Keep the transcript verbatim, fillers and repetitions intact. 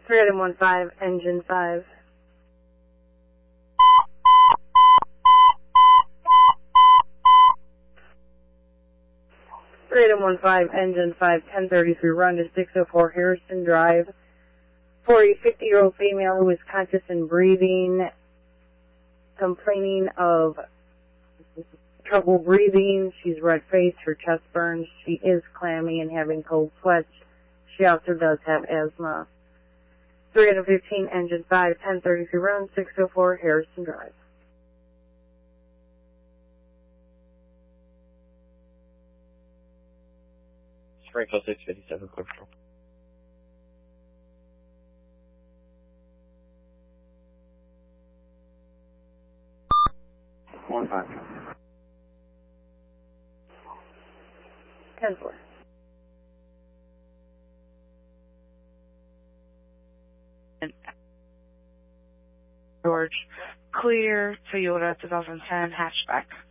three item one five, engine five. three item one five, engine five, ten thirty-three, run to six oh four Harrison Drive. For a fifty-year-old female who is conscious and breathing, complaining of trouble breathing. She's red-faced, her chest burns. She is clammy and having cold sweats. She also does have asthma. three item fifteen, engine five, ten thirty-three, run six oh four Harrison Drive. Springfield six fifty-seven, clear patrol. One five. ten four. George, clear Toyota twenty ten hatchback.